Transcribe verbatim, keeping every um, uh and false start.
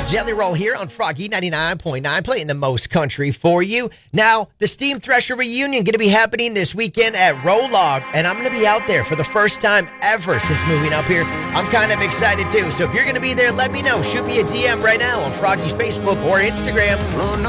Jelly Roll here on Froggy ninety-nine point nine, playing the most country for you. Now, the Steam Thresher reunion going to be happening this weekend at Rolog, and I'm going to be out there for the first time ever since moving up here. I'm kind of excited too, so if you're going to be there, let me know. Shoot me a D M right now on Froggy's Facebook or Instagram. Oh, no.